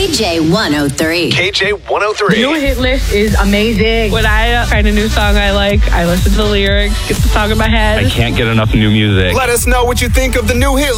KJ103. KJ103. New hit list is amazing. When I find a new song I like, I listen to the lyrics, get the song in my head. I can't get enough new music. Let us know what you think of the new hit